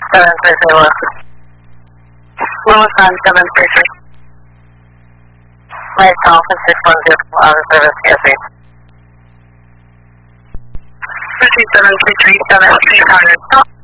733 Lewis on 733. Right, Alpha 610 out of service, yes, 733, 733.